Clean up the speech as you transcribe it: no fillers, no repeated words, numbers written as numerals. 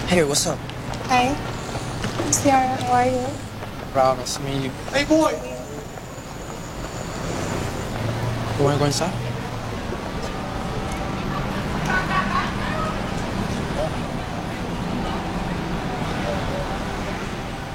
Hey, what's up? Hi, I'm Ciara. How are you? Proud, nice to meet you. Hey, boy. You wanna go inside?